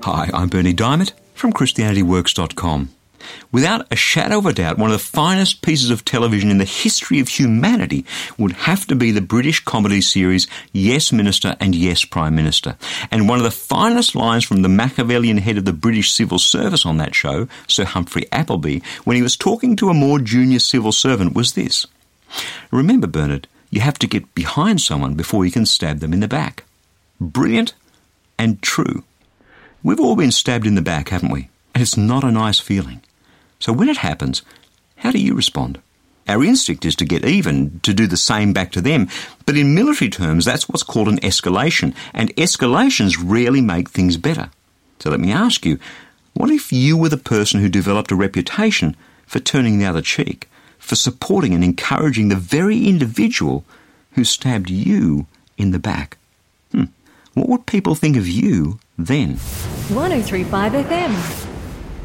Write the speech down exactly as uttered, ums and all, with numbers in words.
Hi, I'm Bernie Diamond from Christianity Works dot com. Without a shadow of a doubt, one of the finest pieces of television in the history of humanity would have to be the British comedy series Yes Minister and Yes Prime Minister. And one of the finest lines from the Machiavellian head of the British civil service on that show, Sir Humphrey Appleby, when he was talking to a more junior civil servant was this: "Remember, Bernard, you have to get behind someone before you can stab them in the back." Brilliant and true. We've all been stabbed in the back, haven't we? And it's not a nice feeling. So when it happens, how do you respond? Our instinct is to get even, to do the same back to them. But in military terms, that's what's called an escalation. And escalations rarely make things better. So let me ask you, what if you were the person who developed a reputation for turning the other cheek, for supporting and encouraging the very individual who stabbed you in the back? Hmm. What would people think of you then? one oh three point five F M